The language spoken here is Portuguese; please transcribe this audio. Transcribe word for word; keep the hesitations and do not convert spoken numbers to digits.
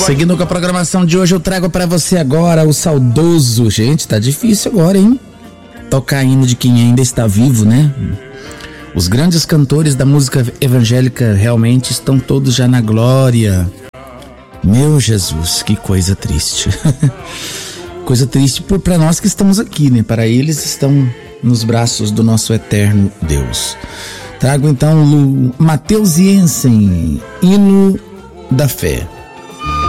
Seguindo com a programação de hoje, eu trago pra você agora o saudoso. Gente, tá difícil agora, hein? Tocar hino de quem ainda está vivo, né? Os grandes cantores da música evangélica realmente estão todos já na glória. Meu Jesus, que coisa triste. Coisa triste para nós que estamos aqui, né? Para eles estão nos braços do nosso eterno Deus. Trago então o Matheus Jensen, Hino da Fé.